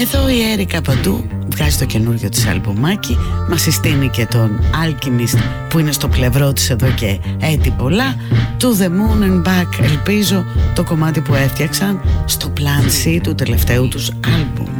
Εδώ η Έρικα Παντού βγάζει το καινούριο της αλμπομάκι, μας συστήνει και τον Alchemist που είναι στο πλευρό της εδώ και έτη πολλά. To the Moon and Back, ελπίζω το κομμάτι που έφτιαξαν στο Plan C του τελευταίου τους άλμπουμ.